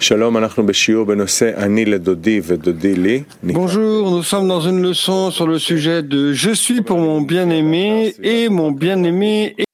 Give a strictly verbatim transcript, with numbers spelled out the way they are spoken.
Bonjour, nous sommes dans une leçon sur le sujet de « Je suis pour mon bien-aimé et mon bien-aimé